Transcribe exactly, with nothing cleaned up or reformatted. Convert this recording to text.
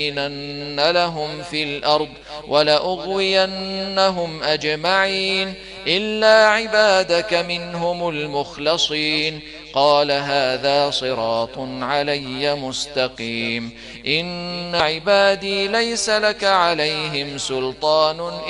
لَأُزَيِّنَنَّ لَهُمْ فِي الْأَرْضِ وَلَأُغْوِيَنَّهُمْ أَجْمَعِينَ إِلَّا عِبَادَكَ مِنْهُمُ الْمُخْلَصِينَ قَالَ هَذَا صِرَاطٌ عَلَيَّ مُسْتَقِيمٌ إِنَّ عِبَادِي لَيْسَ لَكَ عَلَيْهِمْ سُلْطَانٌ